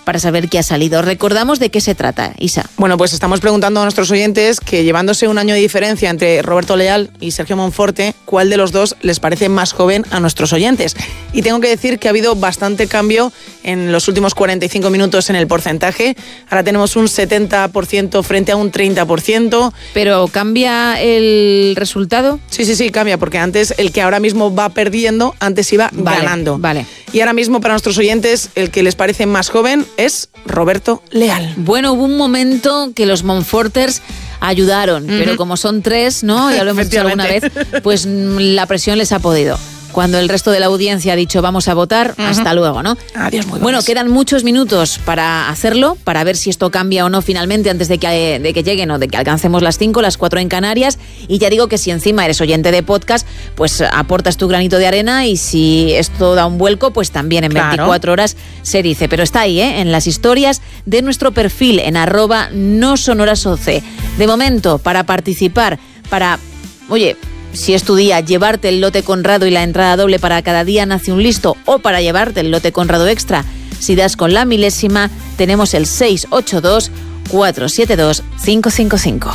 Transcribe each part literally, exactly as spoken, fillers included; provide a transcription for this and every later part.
para saber qué ha salido. Recordamos de qué se trata, Isa. Bueno, pues estamos preguntando a nuestros oyentes que, llevándose un año de diferencia entre Roberto Leal y Sergio Monforte, ¿cuál de los dos les parece más joven a nuestros oyentes? Y tengo que decir que ha habido bastante cambio en los últimos cuarenta y cinco minutos en el porcentaje. Ahora tenemos un setenta por ciento frente a un treinta por ciento. ¿Pero cambia el resultado? Sí, sí, sí, cambia, porque antes el que ahora mismo va perdiendo, antes iba vale, ganando. Vale. Y ahora mismo para nuestros oyentes, el que les parece más joven es Roberto Leal. Bueno, hubo un momento que los Monforters ayudaron, uh-huh. pero como son tres, ¿no? Ya lo hemos dicho alguna vez, pues la presión les ha podido. Cuando el resto de la audiencia ha dicho vamos a votar, uh-huh. hasta luego, ¿no? Adiós, muy bueno, quedan muchos minutos para hacerlo, para ver si esto cambia o no finalmente antes de que, de que lleguen o de que alcancemos las cinco, las cuatro en Canarias. Y ya digo que si encima eres oyente de podcast, pues aportas tu granito de arena y si esto da un vuelco, pues también en claro. veinticuatro horas se dice. Pero está ahí, ¿eh? En las historias de nuestro perfil en arroba no sonorasoce. De momento, para participar, para... Oye... Si es tu día, llevarte el lote Conrado y la entrada doble para Cada día nace un listo o para llevarte el lote Conrado extra. Si das con la milésima, tenemos el seis ocho dos, cuatro siete dos, cinco cinco cinco.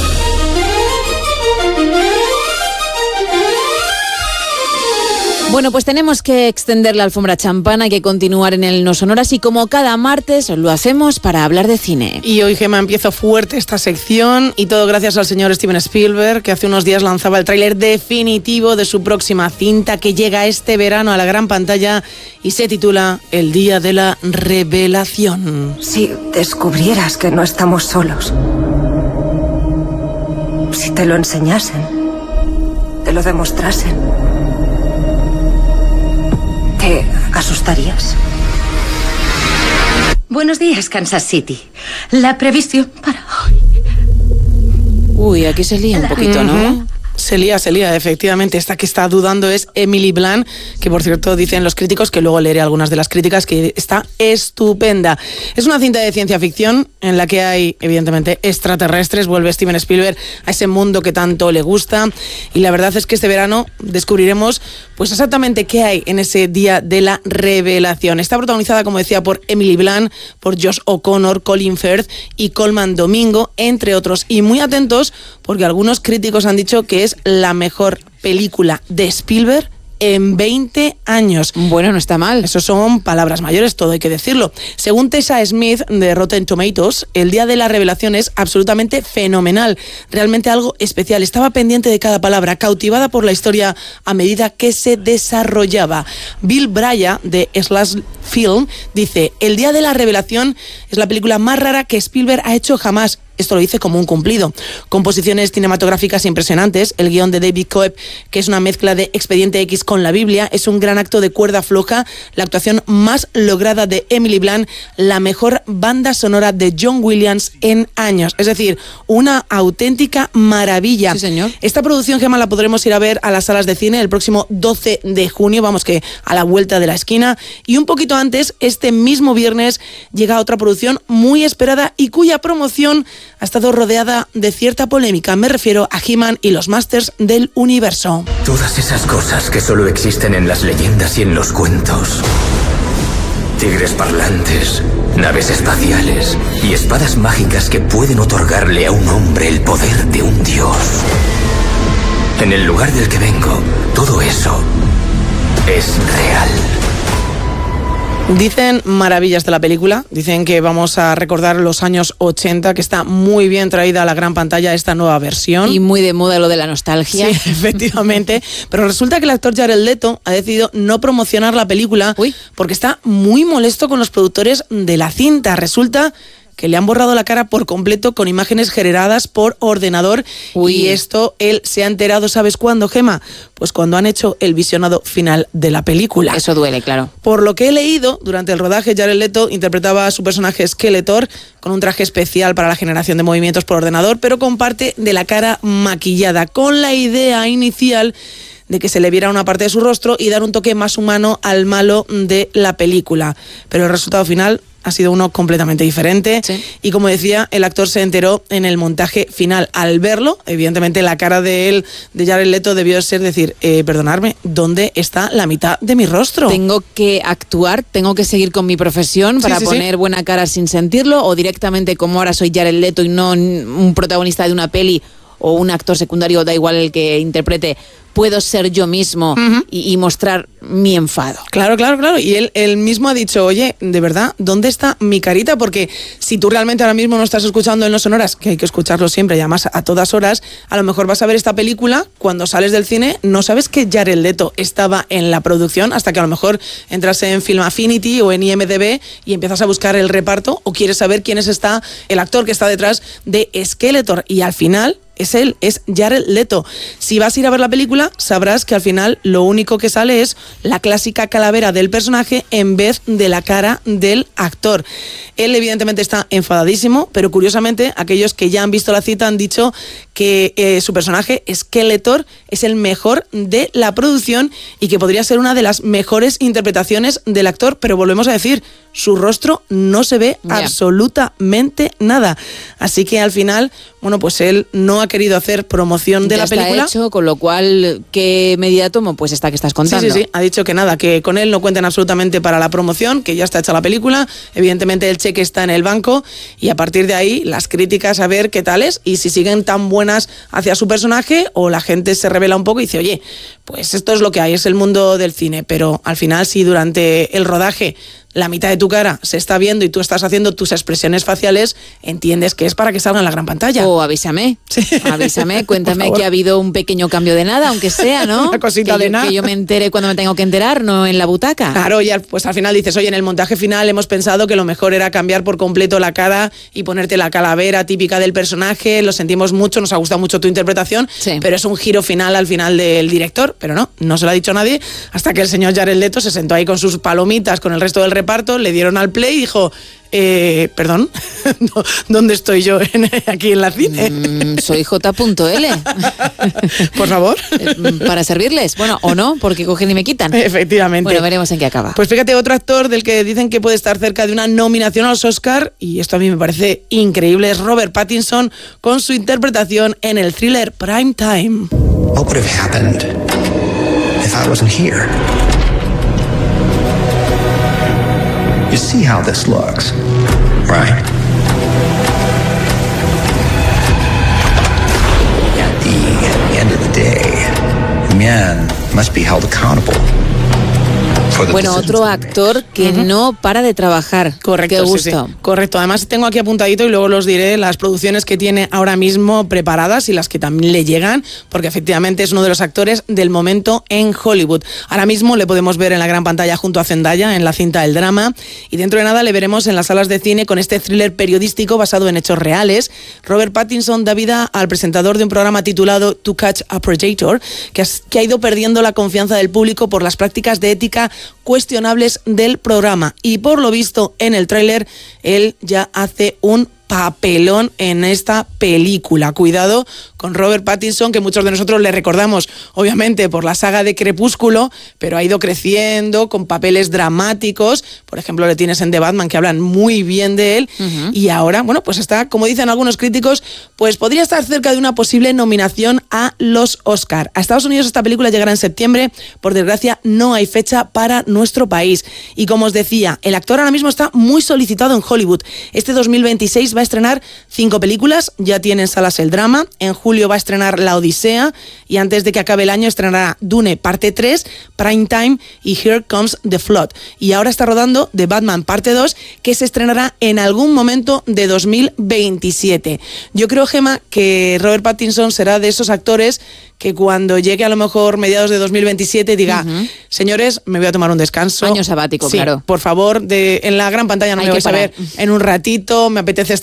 Bueno, pues tenemos que extender la alfombra champana, hay que continuar en el No Sonoras y como cada martes lo hacemos para hablar de cine. Y hoy, Gemma, empieza fuerte esta sección y todo gracias al señor Steven Spielberg, que hace unos días lanzaba el tráiler definitivo de su próxima cinta que llega este verano a la gran pantalla y se titula El Día de la Revelación. Si descubrieras que no estamos solos, si te lo enseñasen, te lo demostrasen, ¿te asustarías? Buenos días, Kansas City. La previsión para hoy. Uy, aquí se lía un poquito, ¿no? Uh-huh. Se lía, se lía, efectivamente. Esta que está dudando es Emily Blunt, que por cierto dicen los críticos, que luego leeré algunas de las críticas, que está estupenda. Es una cinta de ciencia ficción en la que hay, evidentemente, extraterrestres. Vuelve Steven Spielberg a ese mundo que tanto le gusta. Y la verdad es que este verano descubriremos pues exactamente qué hay en ese Día de la Revelación. Está protagonizada, como decía, por Emily Blunt, por Josh O'Connor, Colin Firth y Colman Domingo, entre otros. Y muy atentos, porque algunos críticos han dicho que es la mejor película de Spielberg en veinte años. Bueno, no está mal. Eso son palabras mayores, todo hay que decirlo. Según Tessa Smith de Rotten Tomatoes, el Día de la Revelación es absolutamente fenomenal, realmente algo especial. Estaba pendiente de cada palabra, cautivada por la historia a medida que se desarrollaba. Bill Brya de Slash Film dice: el Día de la Revelación es la película más rara que Spielberg ha hecho jamás. Esto lo dice como un cumplido. Composiciones cinematográficas impresionantes, el guión de David Coeb, que es una mezcla de Expediente X con la Biblia, es un gran acto de cuerda floja, la actuación más lograda de Emily Blunt, la mejor banda sonora de John Williams en años. Es decir, una auténtica maravilla. Sí, señor. Esta producción, Gemma, la podremos ir a ver a las salas de cine el próximo doce de junio, vamos que a la vuelta de la esquina. Y un poquito antes, este mismo viernes, llega otra producción muy esperada y cuya promoción ha estado rodeada de cierta polémica. Me refiero a He-Man y los Masters del Universo. Todas esas cosas que solo existen en las leyendas y en los cuentos. Tigres parlantes, naves espaciales y espadas mágicas que pueden otorgarle a un hombre el poder de un dios. En el lugar del que vengo, todo eso es real. Dicen maravillas de la película, dicen que vamos a recordar los años ochenta, que está muy bien traída a la gran pantalla esta nueva versión. Y muy de moda lo de la nostalgia. Sí, efectivamente, pero resulta que el actor Jared Leto ha decidido no promocionar la película Uy. porque está muy molesto con los productores de la cinta. Resulta que le han borrado la cara por completo con imágenes generadas por ordenador. Uy. Y esto él se ha enterado, ¿sabes cuándo, Gemma? Pues cuando han hecho el visionado final de la película. Eso duele, claro. Por lo que he leído, durante el rodaje, Jared Leto interpretaba a su personaje Skeletor con un traje especial para la generación de movimientos por ordenador, pero con parte de la cara maquillada, con la idea inicial de que se le viera una parte de su rostro y dar un toque más humano al malo de la película. Pero el resultado final ha sido uno completamente diferente. Sí. Y como decía, el actor se enteró en el montaje final. Al verlo, evidentemente la cara de él, de Jared Leto, debió ser decir, eh, perdonadme, ¿dónde está la mitad de mi rostro? Tengo que actuar, tengo que seguir con mi profesión para sí, sí, poner sí. buena cara sin sentirlo, o directamente, como ahora soy Jared Leto y no un protagonista de una peli o un actor secundario, da igual el que interprete, puedo ser yo mismo uh-huh. y, y mostrar mi enfado. Claro, claro, claro. Y él, él mismo ha dicho, oye, de verdad, ¿dónde está mi carita? Porque si tú realmente ahora mismo no estás escuchando en los sonoras, que hay que escucharlo siempre y además a todas horas, a lo mejor vas a ver esta película, cuando sales del cine no sabes que Jared Leto estaba en la producción hasta que a lo mejor entras en Film Affinity o en I M D B y empiezas a buscar el reparto o quieres saber quién es está el actor que está detrás de Skeletor, y al final es él, es Jared Leto. Si vas a ir a ver la película, sabrás que al final lo único que sale es la clásica calavera del personaje en vez de la cara del actor. Él evidentemente está enfadadísimo, pero curiosamente aquellos que ya han visto la cita han dicho que eh, su personaje, Skeletor, es el mejor de la producción y que podría ser una de las mejores interpretaciones del actor, pero volvemos a decir, su rostro no se ve yeah. absolutamente nada. Así que al final, bueno, pues él no ha querido hacer promoción de ya la película. Está hecho, con lo cual, ¿qué medida tomo? Pues esta que estás contando. Sí, sí, sí. Ha dicho que nada, que con él no cuentan absolutamente para la promoción, que ya está hecha la película. Evidentemente el cheque está en el banco y a partir de ahí las críticas a ver qué tal es y si siguen tan buenas hacia su personaje o la gente se revela un poco y dice, oye, pues esto es lo que hay, es el mundo del cine. Pero al final, si durante el rodaje la mitad de tu cara se está viendo y tú estás haciendo tus expresiones faciales, entiendes que es para que salga en la gran pantalla. O avísame, sí. avísame, cuéntame que ha habido un pequeño cambio de nada, aunque sea, ¿no? Una cosita que de yo, nada. Que yo me entere cuando me tengo que enterar, no en la butaca. Claro, y al, pues al final dices, oye, en el montaje final hemos pensado que lo mejor era cambiar por completo la cara y ponerte la calavera típica del personaje, lo sentimos mucho, nos ha gustado mucho tu interpretación, sí. pero es un giro final al final del director, pero no, no se lo ha dicho nadie, hasta que el señor Jared Leto se sentó ahí con sus palomitas, con el resto del reparto, le dieron al play y dijo, eh, perdón, ¿dónde estoy yo en, aquí en la cine? Mm, soy J L. Por favor. Para servirles. Bueno, o no, porque cogen y me quitan. Efectivamente. Bueno, veremos en qué acaba. Pues fíjate, otro actor del que dicen que puede estar cerca de una nominación a los Oscar, y esto a mí me parece increíble, es Robert Pattinson con su interpretación en el thriller Prime Time. What would have happened if I wasn't here? You see how this looks, right? At the end of the day, men must be held accountable. Bueno, otro actor que uh-huh. no para de trabajar. Correcto. Qué gusto. Sí, sí. Correcto. Además tengo aquí apuntadito y luego los diré las producciones que tiene ahora mismo preparadas y las que también le llegan, porque efectivamente es uno de los actores del momento en Hollywood. Ahora mismo le podemos ver en la gran pantalla junto a Zendaya en la cinta El Drama, y dentro de nada le veremos en las salas de cine con este thriller periodístico basado en hechos reales. Robert Pattinson da vida al presentador de un programa titulado To Catch a Predator, que, has, que ha ido perdiendo la confianza del público por las prácticas de ética cuestionables del programa, y por lo visto en el tráiler él ya hace un papelón en esta película. Cuidado con Robert Pattinson, que muchos de nosotros le recordamos obviamente por la saga de Crepúsculo, pero ha ido creciendo con papeles dramáticos. Por ejemplo, le tienes en The Batman, que hablan muy bien de él, uh-huh. y ahora, bueno, pues está, como dicen algunos críticos, pues podría estar cerca de una posible nominación a los Oscar. A Estados Unidos esta película llegará en septiembre, por desgracia no hay fecha para nuestro país, y como os decía, el actor ahora mismo está muy solicitado en Hollywood. Este dos mil veintiséis va a estrenar cinco películas, ya tiene en salas El Drama, en julio va a estrenar La Odisea, y antes de que acabe el año estrenará Dune parte tres, Prime Time y Here Comes the Flood. Y ahora está rodando The Batman parte dos, que se estrenará en algún momento de dos mil veintisiete. Yo creo, Gemma, que Robert Pattinson será de esos actores que cuando llegue a lo mejor mediados de dos mil veintisiete diga, uh-huh. señores, me voy a tomar un descanso. Año sabático, sí, claro. Por favor, de, en la gran pantalla no Hay me vais a ver en un ratito, me apetece estar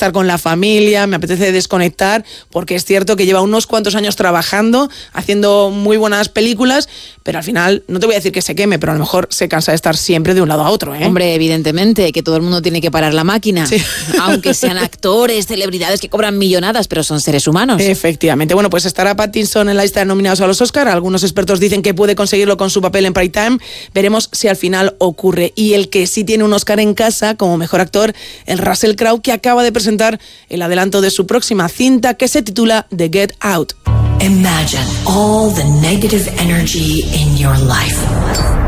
estar con la familia, me apetece desconectar, porque es cierto que lleva unos cuantos años trabajando, haciendo muy buenas películas, pero al final, no te voy a decir que se queme, pero a lo mejor se cansa de estar siempre de un lado a otro, ¿eh? Hombre, evidentemente, que todo el mundo tiene que parar la máquina, sí. Aunque sean actores, celebridades que cobran millonadas, pero son seres humanos. Efectivamente. Bueno, pues estará Pattinson en la lista de nominados a los Oscar. Algunos expertos dicen que puede conseguirlo con su papel en Prime Time. Veremos si al final ocurre. Y el que sí tiene un Oscar en casa como mejor actor, el Russell Crowe, que acaba de presentar el adelanto de su próxima cinta, que se titula The Get Out. Imagine all the negative energy in your life.